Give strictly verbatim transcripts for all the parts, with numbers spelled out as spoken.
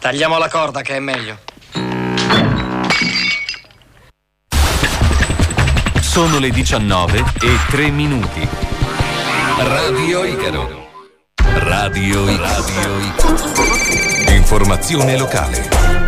Tagliamo la corda che è meglio. Sono le diciannove e tre minuti. Radio Icaro. Radio Icaro. Radio Icaro. Informazione locale.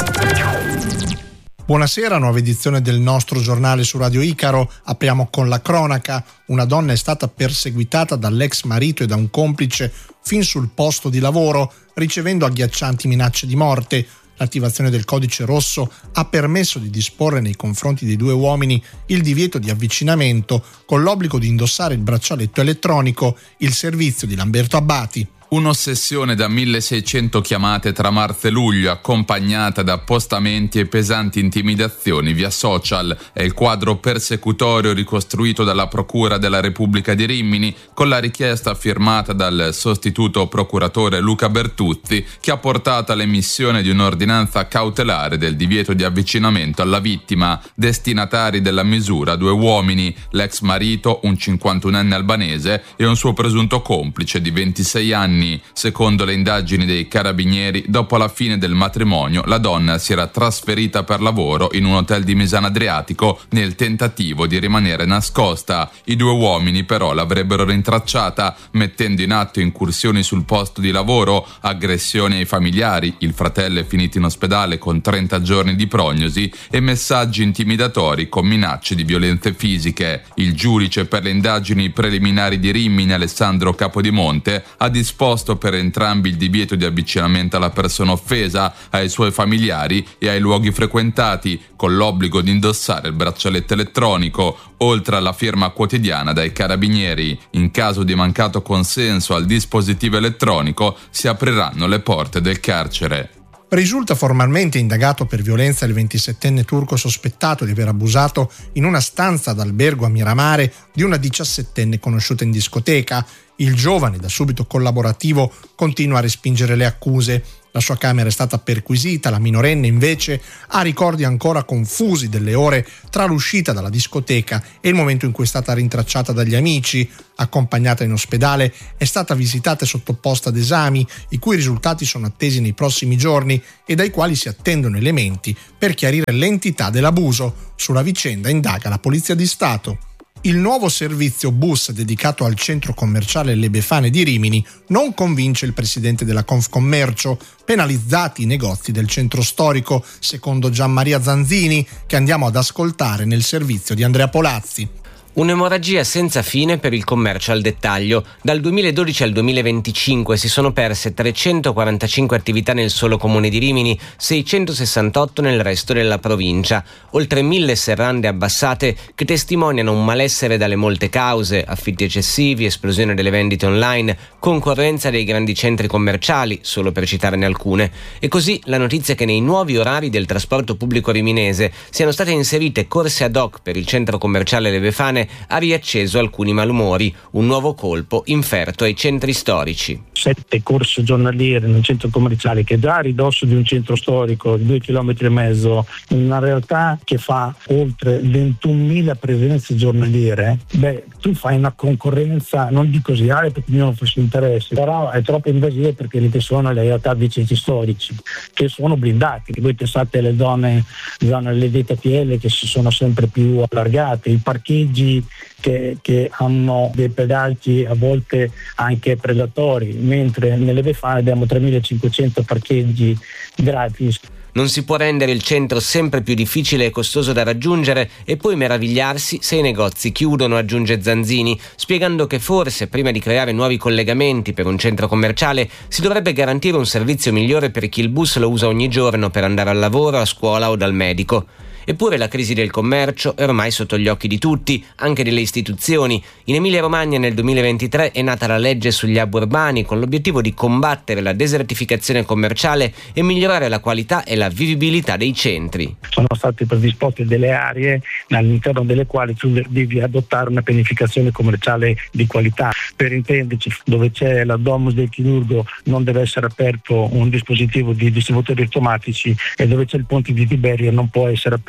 Buonasera, nuova edizione del nostro giornale su Radio Icaro. Apriamo con la cronaca. Una donna è stata perseguitata dall'ex marito e da un complice fin sul posto di lavoro, ricevendo agghiaccianti minacce di morte. L'attivazione del codice rosso ha permesso di disporre nei confronti dei due uomini il divieto di avvicinamento con l'obbligo di indossare il braccialetto elettronico, il servizio di Lamberto Abbati. Un'ossessione da milleseicento chiamate tra marzo e luglio, accompagnata da appostamenti e pesanti intimidazioni via social, è il quadro persecutorio ricostruito dalla Procura della Repubblica di Rimini con la richiesta firmata dal sostituto procuratore Luca Bertuzzi, che ha portato all'emissione di un'ordinanza cautelare del divieto di avvicinamento alla vittima. Destinatari della misura due uomini, l'ex marito, un cinquantunenne albanese, e un suo presunto complice di ventisei anni. Secondo le indagini dei carabinieri, dopo la fine del matrimonio, la donna si era trasferita per lavoro in un hotel di Misano Adriatico nel tentativo di rimanere nascosta. I due uomini però l'avrebbero rintracciata, mettendo in atto incursioni sul posto di lavoro, aggressioni ai familiari, il fratello è finito in ospedale con trenta giorni di prognosi, e messaggi intimidatori con minacce di violenze fisiche. Il giudice per le indagini preliminari di Rimini, Alessandro Capodimonte, ha disposto per entrambi il divieto di avvicinamento alla persona offesa, ai suoi familiari e ai luoghi frequentati, con l'obbligo di indossare il braccialetto elettronico, oltre alla firma quotidiana dai carabinieri. In caso di mancato consenso al dispositivo elettronico, si apriranno le porte del carcere. Risulta formalmente indagato per violenza il ventisettenne turco sospettato di aver abusato in una stanza d'albergo a Miramare di una diciassettenne conosciuta in discoteca. Il giovane, da subito collaborativo, continua a respingere le accuse. La sua camera è stata perquisita, la minorenne invece ha ricordi ancora confusi delle ore tra l'uscita dalla discoteca e il momento in cui è stata rintracciata dagli amici. Accompagnata in ospedale, è stata visitata e sottoposta ad esami, i cui risultati sono attesi nei prossimi giorni e dai quali si attendono elementi per chiarire l'entità dell'abuso. Sulla vicenda indaga la Polizia di Stato. Il nuovo servizio bus dedicato al centro commerciale Le Befane di Rimini non convince il presidente della Confcommercio, penalizzati i negozi del centro storico, secondo Gianmaria Zanzini, che andiamo ad ascoltare nel servizio di Andrea Polazzi. Un'emorragia senza fine per il commercio al dettaglio. Dal duemiladodici al duemilaventicinque si sono perse trecentoquarantacinque attività nel solo comune di Rimini, seicentosessantotto nel resto della provincia. Oltre mille serrande abbassate che testimoniano un malessere dalle molte cause: affitti eccessivi, esplosione delle vendite online, concorrenza dei grandi centri commerciali, solo per citarne alcune. E così la notizia che nei nuovi orari del trasporto pubblico riminese siano state inserite corse ad hoc per il centro commerciale Le Befane ha riacceso alcuni malumori, un nuovo colpo inferto ai centri storici. Sette corse giornaliere nel centro commerciale, che già a ridosso di un centro storico di due chilometri e mezzo, in una realtà che fa oltre ventunomila presenze giornaliere, beh, tu fai una concorrenza, non dico sleale perché non fosse interesse, però è troppo invasiva, perché le sono le realtà dei centri storici che sono blindati. Voi pensate alle zone, zone le vette P L che si sono sempre più allargate, i parcheggi Che, che hanno dei pedaggi a volte anche predatori, mentre nelle Befane abbiamo tremilacinquecento parcheggi gratis. Non si può rendere il centro sempre più difficile e costoso da raggiungere e poi meravigliarsi se i negozi chiudono, aggiunge Zanzini, spiegando che forse prima di creare nuovi collegamenti per un centro commerciale si dovrebbe garantire un servizio migliore per chi il bus lo usa ogni giorno per andare al lavoro, a scuola o dal medico. Eppure la crisi del commercio è ormai sotto gli occhi di tutti, anche delle istituzioni. In Emilia-Romagna nel duemilaventitré è nata la legge sugli hub urbani con l'obiettivo di combattere la desertificazione commerciale e migliorare la qualità e la vivibilità dei centri. Sono state predisposte delle aree all'interno delle quali tu devi adottare una pianificazione commerciale di qualità. Per intenderci, dove c'è la domus del chirurgo non deve essere aperto un dispositivo di distributori automatici, e dove c'è il ponte di Tiberio non può essere aperto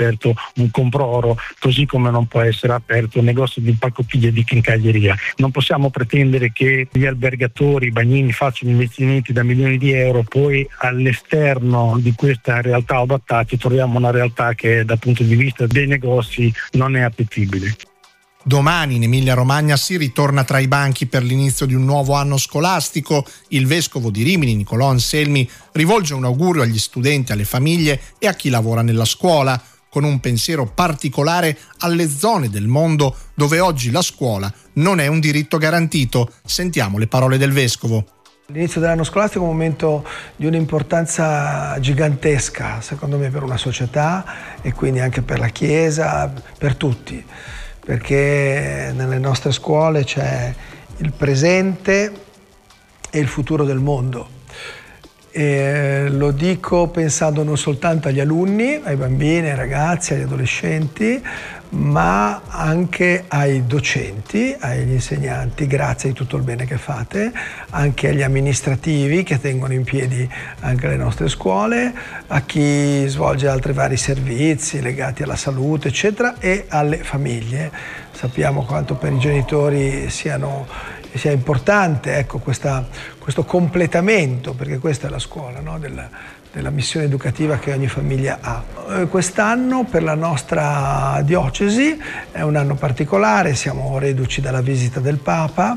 aperto un Comproro, così come non può essere aperto un negozio di palcopiglia di quincaglieria. Non possiamo pretendere che gli albergatori, i bagnini facciano investimenti da milioni di euro, poi all'esterno di questa realtà adattati troviamo una realtà che dal punto di vista dei negozi non è appetibile. Domani in Emilia-Romagna si ritorna tra i banchi per l'inizio di un nuovo anno scolastico. Il vescovo di Rimini, Nicolò Anselmi, rivolge un augurio agli studenti, alle famiglie e a chi lavora nella scuola, con un pensiero particolare alle zone del mondo dove oggi la scuola non è un diritto garantito. Sentiamo le parole del vescovo. L'inizio dell'anno scolastico è un momento di un'importanza gigantesca, secondo me, per una società e quindi anche per la Chiesa, per tutti, perché nelle nostre scuole c'è il presente e il futuro del mondo. E lo dico pensando non soltanto agli alunni, ai bambini, ai ragazzi, agli adolescenti, ma anche ai docenti, agli insegnanti, grazie di tutto il bene che fate, anche agli amministrativi che tengono in piedi anche le nostre scuole, a chi svolge altri vari servizi legati alla salute, eccetera, e alle famiglie. Sappiamo quanto per i genitori siano sia importante, ecco, questa, questo completamento, perché questa è la scuola, no? della, della missione educativa che ogni famiglia ha. Quest'anno per la nostra diocesi è un anno particolare, siamo reduci dalla visita del Papa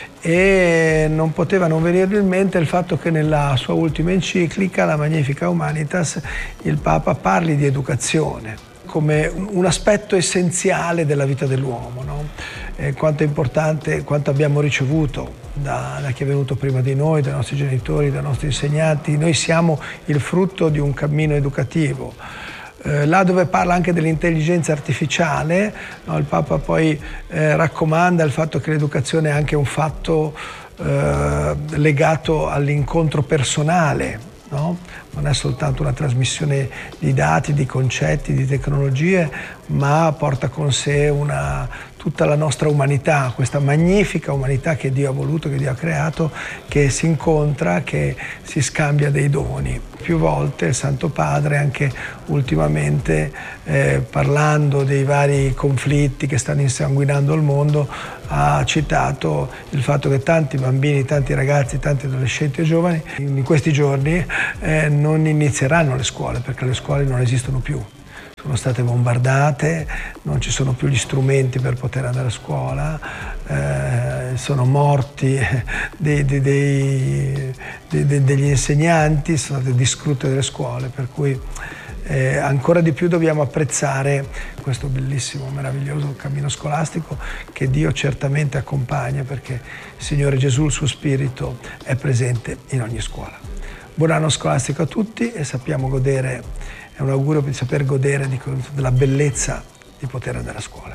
e non poteva non venirmi in mente il fatto che nella sua ultima enciclica, la Magnificat Humanitas, il Papa parli di educazione come un aspetto essenziale della vita dell'uomo, no? E quanto è importante, quanto abbiamo ricevuto da, da chi è venuto prima di noi, dai nostri genitori, dai nostri insegnanti. Noi siamo il frutto di un cammino educativo. Eh, là dove parla anche dell'intelligenza artificiale, no, il Papa poi eh, raccomanda il fatto che l'educazione è anche un fatto eh, legato all'incontro personale. No? Non è soltanto una trasmissione di dati, di concetti, di tecnologie, ma porta con sé una, tutta la nostra umanità, questa magnifica umanità che Dio ha voluto, che Dio ha creato, che si incontra, che si scambia dei doni. Più volte il Santo Padre, anche ultimamente, eh, parlando dei vari conflitti che stanno insanguinando il mondo, ha citato il fatto che tanti bambini, tanti ragazzi, tanti adolescenti e giovani in questi giorni eh, non inizieranno le scuole, perché le scuole non esistono più. Sono state bombardate, non ci sono più gli strumenti per poter andare a scuola, eh, sono morti dei, dei, dei, dei, degli insegnanti, sono state distrutte delle scuole, per cui eh, ancora di più dobbiamo apprezzare questo bellissimo, meraviglioso cammino scolastico che Dio certamente accompagna, perché il Signore Gesù, il suo Spirito, è presente in ogni scuola. Buon anno scolastico a tutti e sappiamo godere, è un augurio di saper godere di, della bellezza di poter andare a scuola.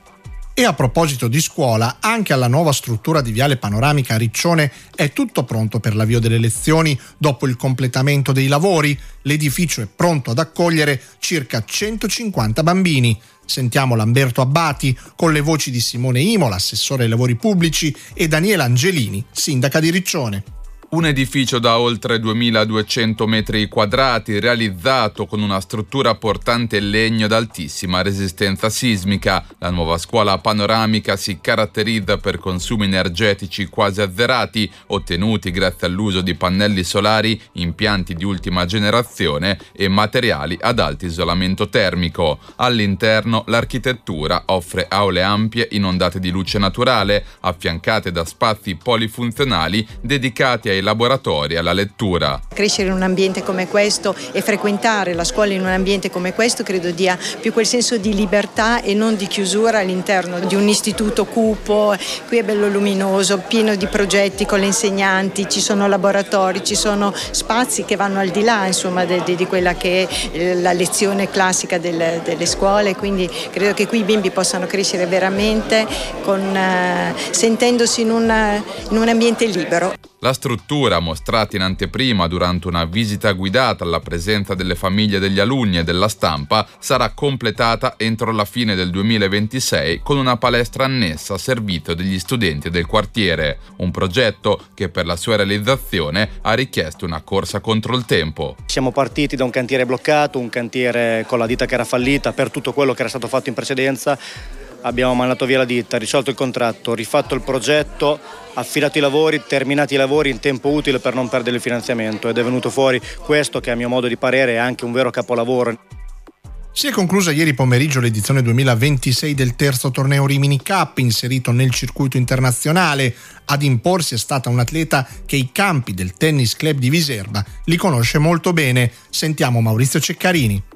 E a proposito di scuola, anche alla nuova struttura di Viale Panoramica a Riccione è tutto pronto per l'avvio delle lezioni dopo il completamento dei lavori. L'edificio è pronto ad accogliere circa centocinquanta bambini. Sentiamo Lamberto Abbati con le voci di Simone Imola, assessore ai lavori pubblici, e Daniela Angelini, sindaca di Riccione. Un edificio da oltre duemiladuecento metri quadrati, realizzato con una struttura portante in legno ad altissima resistenza sismica. La nuova scuola panoramica si caratterizza per consumi energetici quasi azzerati, ottenuti grazie all'uso di pannelli solari, impianti di ultima generazione e materiali ad alto isolamento termico. All'interno l'architettura offre aule ampie inondate di luce naturale, affiancate da spazi polifunzionali dedicati ai laboratori e alla lettura. Crescere in un ambiente come questo e frequentare la scuola in un ambiente come questo credo dia più quel senso di libertà e non di chiusura all'interno di un istituto cupo. Qui è bello luminoso, pieno di progetti con le insegnanti, ci sono laboratori, ci sono spazi che vanno al di là, insomma, di, di quella che è la lezione classica del, delle scuole, quindi credo che qui i bimbi possano crescere veramente con, uh, sentendosi in un, in un ambiente libero. La struttura struttura, mostrata in anteprima durante una visita guidata alla presenza delle famiglie degli alunni e della stampa, sarà completata entro la fine del duemilaventisei con una palestra annessa a servizio degli studenti del quartiere. Un progetto che per la sua realizzazione ha richiesto una corsa contro il tempo. Siamo partiti da un cantiere bloccato, un cantiere con la ditta che era fallita per tutto quello che era stato fatto in precedenza. Abbiamo mandato via la ditta, risolto il contratto, rifatto il progetto, affidato i lavori, terminati i lavori in tempo utile per non perdere il finanziamento, ed è venuto fuori questo che a mio modo di parere è anche un vero capolavoro. Si è conclusa ieri pomeriggio l'edizione duemilaventisei del terzo torneo Rimini Cup, inserito nel circuito internazionale. Ad imporsi è stata un atleta che i campi del Tennis Club di Viserba li conosce molto bene. Sentiamo Maurizio Ceccarini.